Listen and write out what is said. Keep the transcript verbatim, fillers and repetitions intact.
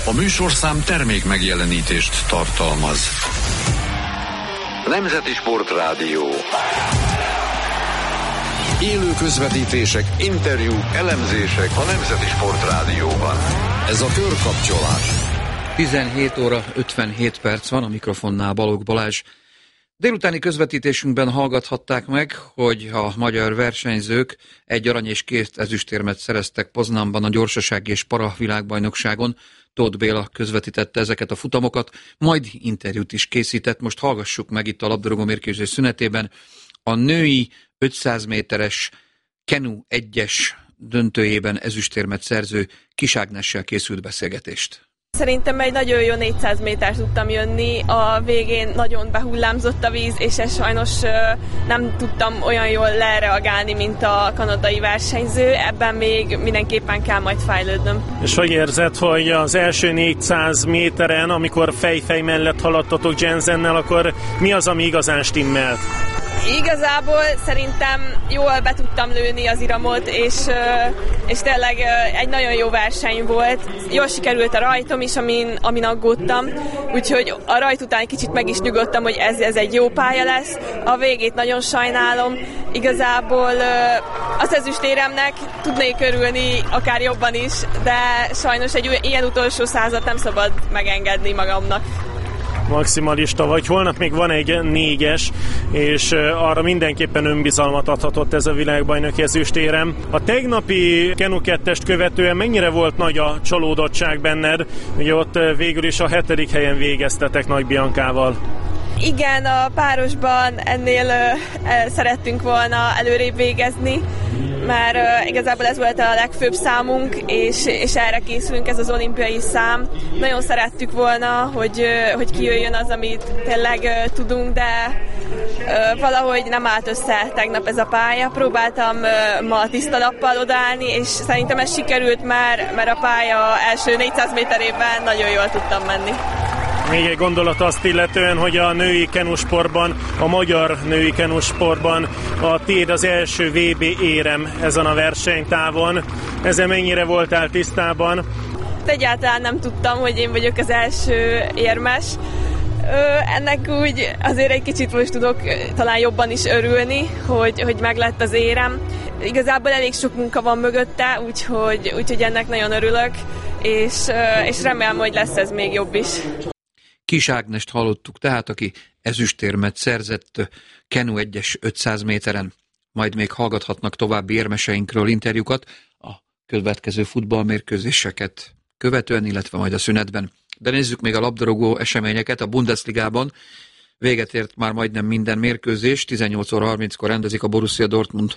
A műsorszám termék megjelenítést tartalmaz. Nemzeti Sportrádió. Élő közvetítések, interjúk, elemzések a Nemzeti Sportrádióban. Ez a Körkapcsolás. tizenhét óra ötvenhét perc van, a mikrofonnál Balogh Balázs. Délutáni közvetítésünkben hallgathatták meg, hogy a magyar versenyzők egy arany és két ezüstérmet szereztek Poznanban a gyorsasági és para világbajnokságon. Tóth Béla közvetítette ezeket a futamokat, majd interjút is készített. Most hallgassuk meg itt a labdarúgó mérkőzés szünetében a női ötszáz méteres Kenu egyes döntőjében ezüstérmet szerző Kiss Ágnessel készült beszélgetést. Szerintem egy nagyon jó négyszáz métert tudtam jönni, a végén nagyon behullámzott a víz, és ezt sajnos nem tudtam olyan jól lereagálni, mint a kanadai versenyző, ebben még mindenképpen kell majd fejlődnöm. És hogy érzed, hogy az első négyszáz méteren, amikor fej-fej mellett haladtatok Jensennel, akkor mi az, ami igazán stimmelt? Igazából szerintem jól be tudtam lőni az iramot, és, és tényleg egy nagyon jó verseny volt. Jól sikerült a rajtom is, amin, amin aggódtam, úgyhogy a rajt után kicsit meg is nyugodtam, hogy ez, ez egy jó pálya lesz. A végét nagyon sajnálom. Igazából az ezüstéremnek tudnék örülni akár jobban is, de sajnos egy ilyen utolsó százat nem szabad megengedni magamnak. Maximalista vagy. Holnap még van egy négyes, és arra mindenképpen önbizalmat adhatott ez a világbajnoki ezüstérem. A tegnapi Kenu kettest követően mennyire volt nagy a csalódottság benned, hogy ott végül is a hetedik helyen végeztetek Nagy Biancával? Igen, a párosban ennél uh, szerettünk volna előrébb végezni, mert uh, igazából ez volt a legfőbb számunk, és, és erre készülünk, ez az olimpiai szám. Nagyon szerettük volna, hogy, uh, hogy kijöjjön az, amit tényleg uh, tudunk, de uh, valahogy nem állt össze tegnap ez a pálya. Próbáltam uh, ma tiszta lappal odaállni, és szerintem ez sikerült már, mert a pálya első négyszáz méterében nagyon jól tudtam menni. Még egy gondolat azt illetően, hogy a női kenusportban, a magyar női kenusportban a tiéd az első vé bé érem ezen a versenytávon. Ezzel mennyire voltál tisztában? Egyáltalán nem tudtam, hogy én vagyok az első érmes. Ennek úgy azért egy kicsit most tudok talán jobban is örülni, hogy, hogy meglett az érem. Igazából elég sok munka van mögötte, úgyhogy, úgyhogy ennek nagyon örülök, és, és remélem, hogy lesz ez még jobb is. Kiss Ágnest hallottuk tehát, aki ezüstérmet szerzett Kenu egyes ötszáz méteren. Majd még hallgathatnak további érmeseinkről interjúkat a következő futballmérkőzéseket követően, illetve majd a szünetben. De nézzük még a labdarúgó eseményeket a Bundesligában. Véget ért már majdnem minden mérkőzés, tizennyolc óra harminckor rendezik a Borussia Dortmund